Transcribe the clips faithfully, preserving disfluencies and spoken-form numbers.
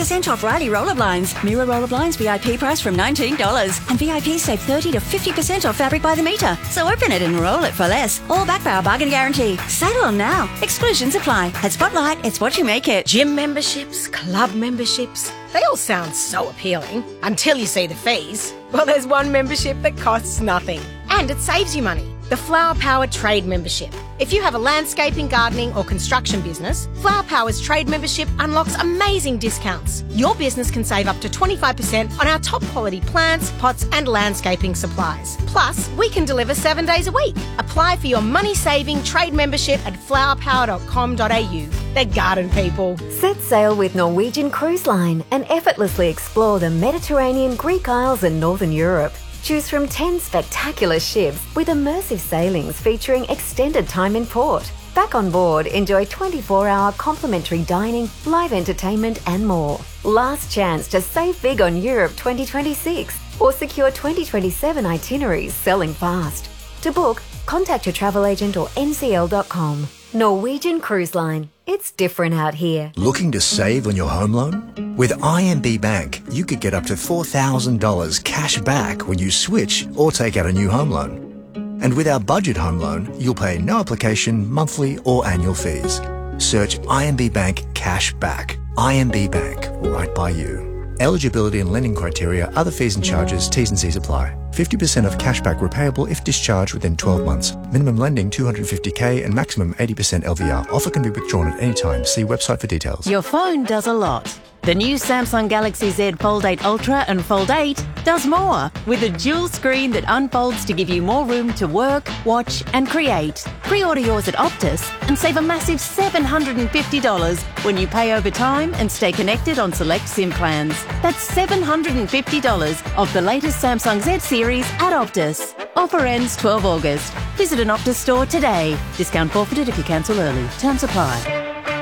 percent off Riley roller blinds. Mirror roller blinds V I P price from nineteen dollars. And V I P save thirty to fifty percent off fabric by the metre. So open it and roll it for less. All backed by our bargain guarantee. Sale on now. Exclusions apply. At Spotlight, it's what you make it. Gym memberships, club memberships, they all sound so appealing until you see the fees. Well, there's one membership that costs nothing and it saves you money. The Flower Power Trade Membership. If you have a landscaping, gardening or construction business, Flower Power's trade membership unlocks amazing discounts. Your business can save up to twenty-five percent on our top quality plants, pots and landscaping supplies. Plus, we can deliver seven days a week. Apply for your money-saving trade membership at flower power dot com dot a u. They're garden people. Set sail with Norwegian Cruise Line and effortlessly explore the Mediterranean, Greek Isles and Northern Europe. Choose from ten spectacular ships with immersive sailings featuring extended time in port. Back on board, enjoy twenty-four hour complimentary dining, live entertainment and more. Last chance to save big on Europe twenty twenty-six or secure twenty twenty-seven itineraries selling fast. To book, contact your travel agent or n c l dot com. Norwegian Cruise Line. It's different out here. Looking to save on your home loan? With I M B Bank, you could get up to four thousand dollars cash back when you switch or take out a new home loan. And with our budget home loan, you'll pay no application, monthly or annual fees. Search I M B Bank Cash Back. I M B Bank, right by you. Eligibility and lending criteria, other fees and charges, T's and C's apply. fifty percent of cashback repayable if discharged within twelve months. Minimum lending two hundred fifty thousand and maximum eighty percent L V R. Offer can be withdrawn at any time. See website for details. Your phone does a lot. The new Samsung Galaxy Z Fold eight Ultra and Fold eight does more, with a dual screen that unfolds to give you more room to work, watch and create. Pre-order yours at Optus and save a massive seven hundred fifty dollars when you pay over time and stay connected on select SIM plans. That's seven hundred fifty dollars off the latest Samsung Z series at Optus. Offer ends twelve August. Visit an Optus store today. Discount forfeited if you cancel early. Terms apply.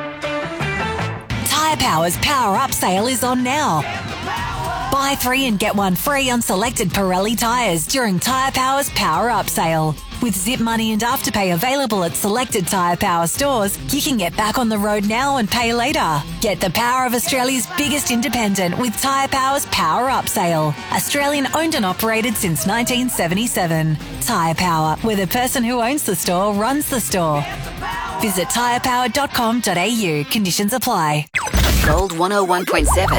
Tyre Power's Power Up sale is on now. Buy three and get one free on selected Pirelli tyres during Tyre Power's Power Up sale. With Zip Money and Afterpay available at selected Tyre Power stores, you can get back on the road now and pay later. Get the power of Australia's biggest independent with Tyre Power's Power Up sale. Australian owned and operated since nineteen seventy-seven. Tyre Power, where the person who owns the store runs the store. Visit tyre power dot com dot a u. Conditions apply. Gold one oh one point seven.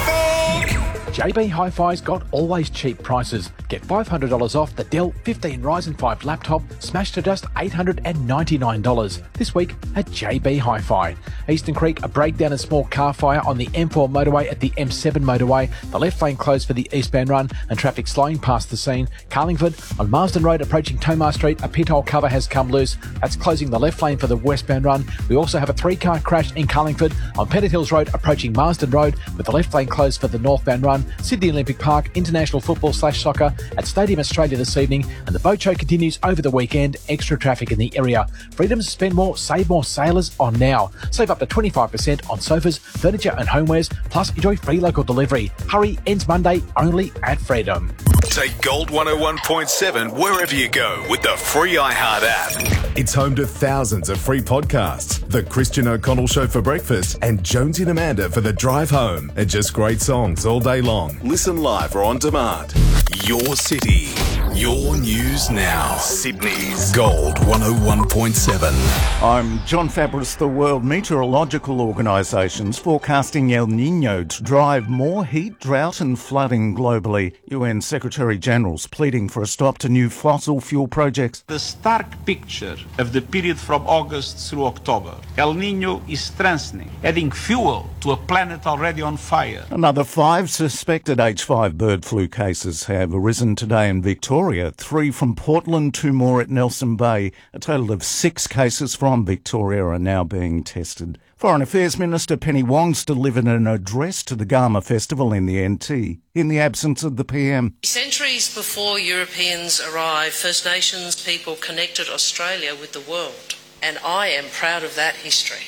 J B Hi-Fi's got always cheap prices. Get five hundred dollars off the Dell fifteen Ryzen five laptop, smashed to just eight hundred ninety-nine dollars this week at J B Hi-Fi. Eastern Creek, a breakdown and small car fire on the M four motorway at the M seven motorway. The left lane closed for the eastbound run and traffic slowing past the scene. Carlingford, on Marsden Road approaching Tomar Street, a pit hole cover has come loose. That's closing the left lane for the westbound run. We also have a three-car crash in Carlingford on Pettit Hills Road approaching Marsden Road with the left lane closed for the northbound run. Sydney Olympic Park, international football slash soccer at Stadium Australia this evening, and the boat show continues over the weekend. Extra traffic in the area. Freedom to spend more, save more sailors on now. Save up to twenty-five percent on sofas, furniture and homewares, plus enjoy free local delivery. Hurry, ends Monday only at Freedom. Take Gold one oh one point seven wherever you go with the free iHeart app. It's home to thousands of free podcasts. The Christian O'Connell Show for breakfast and Jonesy and Amanda for the drive home. And just great songs all day long. Listen live or on demand. Your city, your news now. Sydney's Gold one oh one point seven. I'm John Fabris. The World Meteorological Organisation's forecasting El Niño to drive more heat, drought and flooding globally. U N Secretary-General's pleading for a stop to new fossil fuel projects. The stark picture of the period from August through October. El Niño is strengthening, adding fuel to a planet already on fire. Another five suspected H five bird flu cases have arisen today in Victoria. Three from Portland, two more at Nelson Bay. A total of six cases from Victoria are now being tested. Foreign Affairs Minister Penny Wong's delivered an address to the Garma Festival in the N T in the absence of the P M. Centuries before Europeans arrived, First Nations people connected Australia with the world, and I am proud of that history.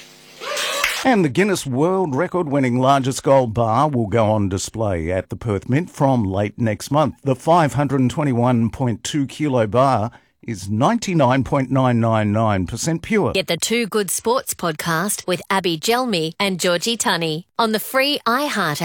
And the Guinness World Record-winning largest gold bar will go on display at the Perth Mint from late next month. The five hundred twenty-one point two kilo bar is ninety-nine point nine nine nine percent pure. Get the Two Good Sports podcast with Abby Gelmi and Georgie Tunney on the free iHeart app.